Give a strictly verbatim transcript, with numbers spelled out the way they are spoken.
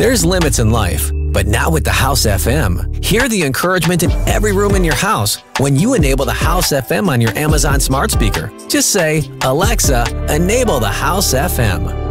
There's limits in life, but not with the House F M. Hear the encouragement in every room in your house when you enable the House F M on your Amazon smart speaker. Just say, "Alexa, enable the House F M."